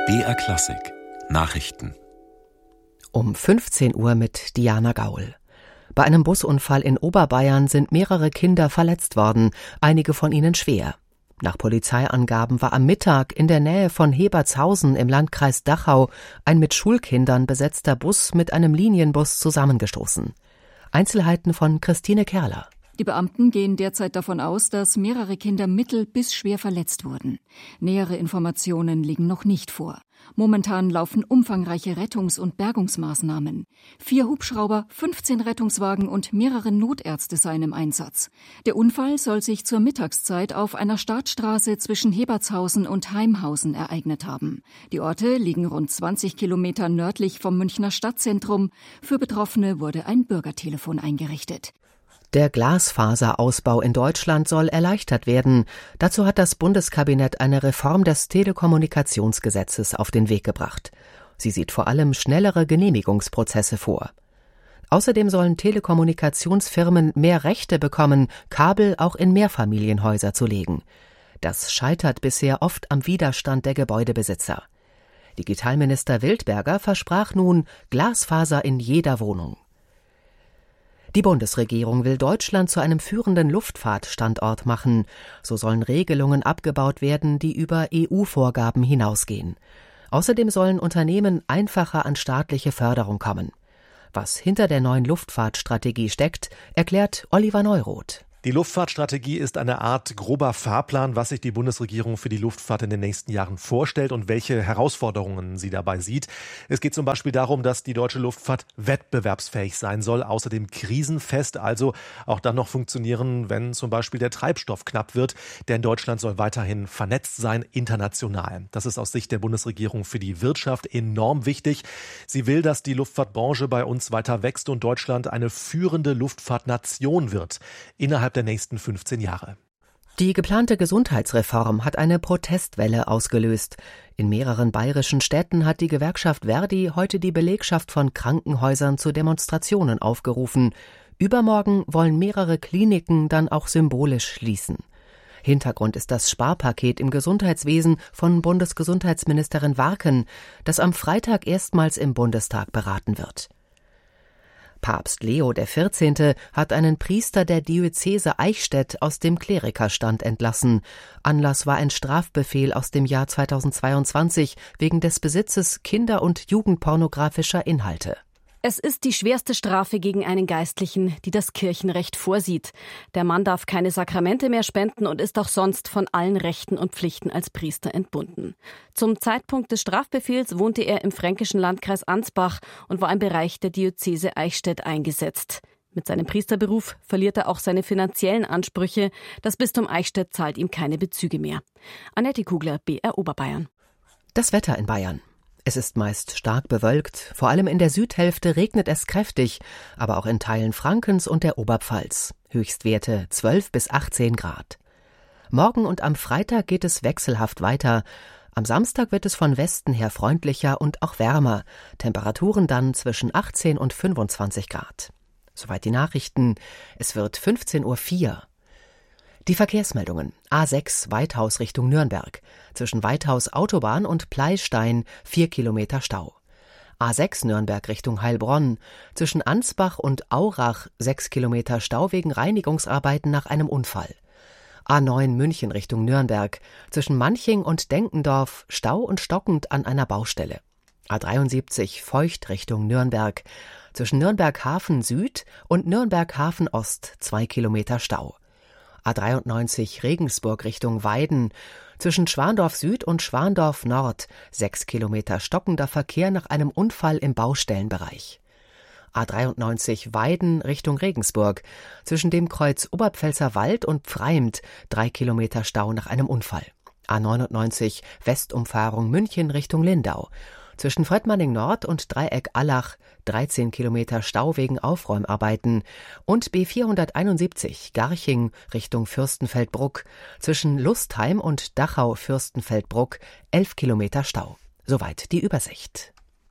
BR Klassik Nachrichten Um 15 Uhr mit Diana Gaul. Bei einem Busunfall in Oberbayern sind mehrere Kinder verletzt worden, einige von ihnen schwer. Nach Polizeiangaben war am Mittag in der Nähe von Hebertshausen im Landkreis Dachau ein mit Schulkindern besetzter Bus mit einem Linienbus zusammengestoßen. Einzelheiten von Christine Kerler. Die Beamten gehen derzeit davon aus, dass mehrere Kinder mittel- bis schwer verletzt wurden. Nähere Informationen liegen noch nicht vor. Momentan laufen umfangreiche Rettungs- und Bergungsmaßnahmen. 4 Hubschrauber, 15 Rettungswagen und mehrere Notärzte seien im Einsatz. Der Unfall soll sich zur Mittagszeit auf einer Startstraße zwischen Hebertshausen und Heimhausen ereignet haben. Die Orte liegen rund 20 Kilometer nördlich vom Münchner Stadtzentrum. Für Betroffene wurde ein Bürgertelefon eingerichtet. Der Glasfaserausbau in Deutschland soll erleichtert werden. Dazu hat das Bundeskabinett eine Reform des Telekommunikationsgesetzes auf den Weg gebracht. Sie sieht vor allem schnellere Genehmigungsprozesse vor. Außerdem sollen Telekommunikationsfirmen mehr Rechte bekommen, Kabel auch in Mehrfamilienhäuser zu legen. Das scheitert bisher oft am Widerstand der Gebäudebesitzer. Digitalminister Wildberger versprach nun Glasfaser in jeder Wohnung. Die Bundesregierung will Deutschland zu einem führenden Luftfahrtstandort machen. So sollen Regelungen abgebaut werden, die über EU-Vorgaben hinausgehen. Außerdem sollen Unternehmen einfacher an staatliche Förderung kommen. Was hinter der neuen Luftfahrtstrategie steckt, erklärt Oliver Neuroth. Die Luftfahrtstrategie ist eine Art grober Fahrplan, was sich die Bundesregierung für die Luftfahrt in den nächsten Jahren vorstellt und welche Herausforderungen sie dabei sieht. Es geht zum Beispiel darum, dass die deutsche Luftfahrt wettbewerbsfähig sein soll, außerdem krisenfest, also auch dann noch funktionieren, wenn zum Beispiel der Treibstoff knapp wird. Denn Deutschland soll weiterhin vernetzt sein, international. Das ist aus Sicht der Bundesregierung für die Wirtschaft enorm wichtig. Sie will, dass die Luftfahrtbranche bei uns weiter wächst und Deutschland eine führende Luftfahrtnation wird. Innerhalb der nächsten 15 Jahre. Die geplante Gesundheitsreform hat eine Protestwelle ausgelöst. In mehreren bayerischen Städten hat die Gewerkschaft Verdi heute die Belegschaft von Krankenhäusern zu Demonstrationen aufgerufen. Übermorgen wollen mehrere Kliniken dann auch symbolisch schließen. Hintergrund ist das Sparpaket im Gesundheitswesen von Bundesgesundheitsministerin Warken, das am Freitag erstmals im Bundestag beraten wird. Papst Leo XIV. Hat einen Priester der Diözese Eichstätt aus dem Klerikerstand entlassen. Anlass war ein Strafbefehl aus dem Jahr 2022 wegen des Besitzes kinder- und jugendpornografischer Inhalte. Es ist die schwerste Strafe gegen einen Geistlichen, die das Kirchenrecht vorsieht. Der Mann darf keine Sakramente mehr spenden und ist auch sonst von allen Rechten und Pflichten als Priester entbunden. Zum Zeitpunkt des Strafbefehls wohnte er im fränkischen Landkreis Ansbach und war im Bereich der Diözese Eichstätt eingesetzt. Mit seinem Priesterberuf verliert er auch seine finanziellen Ansprüche. Das Bistum Eichstätt zahlt ihm keine Bezüge mehr. Annette Kugler, BR Oberbayern. Das Wetter in Bayern. Es ist meist stark bewölkt, vor allem in der Südhälfte regnet es kräftig, aber auch in Teilen Frankens und der Oberpfalz. Höchstwerte 12 bis 18 Grad. Morgen und am Freitag geht es wechselhaft weiter. Am Samstag wird es von Westen her freundlicher und auch wärmer. Temperaturen dann zwischen 18 und 25 Grad. Soweit die Nachrichten. Es wird 15:04 Uhr. Die Verkehrsmeldungen. A6 Weithaus Richtung Nürnberg. Zwischen Weithaus Autobahn und Pleystein 4 Kilometer Stau. A6 Nürnberg Richtung Heilbronn. Zwischen Ansbach und Aurach 6 Kilometer Stau wegen Reinigungsarbeiten nach einem Unfall. A9 München Richtung Nürnberg. Zwischen Manching und Denkendorf Stau und stockend an einer Baustelle. A73 Feucht Richtung Nürnberg. Zwischen Nürnberg Hafen Süd und Nürnberg Hafen Ost 2 Kilometer Stau. A93 Regensburg Richtung Weiden. Zwischen Schwandorf Süd und Schwandorf Nord 6 Kilometer stockender Verkehr nach einem Unfall im Baustellenbereich. A93 Weiden Richtung Regensburg. Zwischen dem Kreuz Oberpfälzer Wald und Pfreimt 3 Kilometer Stau nach einem Unfall. A99 Westumfahrung München Richtung Lindau. Zwischen Fröttmanning Nord und Dreieck Allach 13 Kilometer Stau wegen Aufräumarbeiten und B471 Garching Richtung Fürstenfeldbruck. Zwischen Lustheim und Dachau-Fürstenfeldbruck 11 Kilometer Stau. Soweit die Übersicht.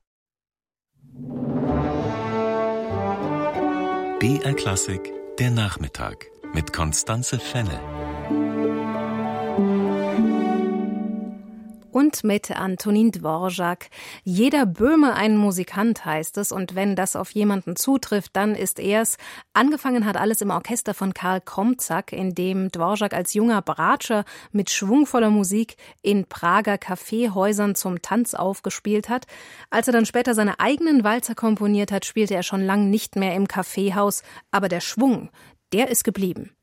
BR Klassik, der Nachmittag mit Constanze Fenne. Und mit Antonin Dvorak. Jeder Böhme ein Musikant, heißt es. Und wenn das auf jemanden zutrifft, dann ist er's. Angefangen hat alles im Orchester von Karl Kromzak, in dem Dvorak als junger Bratscher mit schwungvoller Musik in Prager Kaffeehäusern zum Tanz aufgespielt hat. Als er dann später seine eigenen Walzer komponiert hat, spielte er schon lang nicht mehr im Kaffeehaus. Aber der Schwung, der ist geblieben.